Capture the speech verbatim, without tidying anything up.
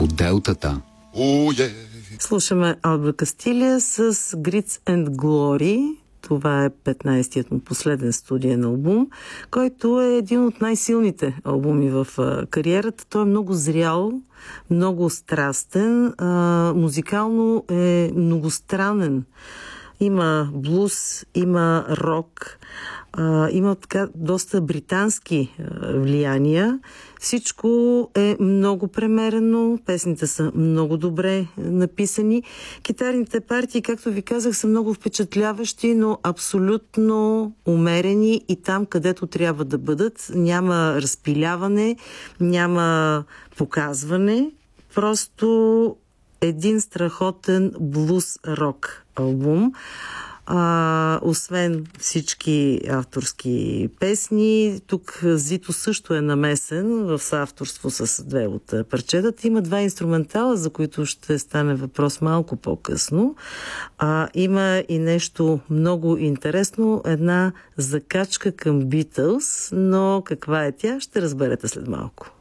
по делтата. Oh, yeah. Слушаме Алба Кастилия с Grits and Glory. Това е петнайсетият му последен студиен албум, който е един от най-силните албуми в а, кариерата. Той е много зрял, много страстен, а, музикално е многостранен. Има блуз, има рок, а, има така доста британски а, влияния. Всичко е много премерено, песните са много добре написани. Китарните партии, както ви казах, са много впечатляващи, но абсолютно умерени и там, където трябва да бъдат. Няма разпиляване, няма показване. Просто един страхотен блуз-рок албум. А, освен всички авторски песни, тук Зито също е намесен в съавторство с две от парчетата. Има два инструментала, за които ще стане въпрос малко по-късно. А, има и нещо много интересно, една закачка към Beatles, но каква е тя, ще разберете след малко.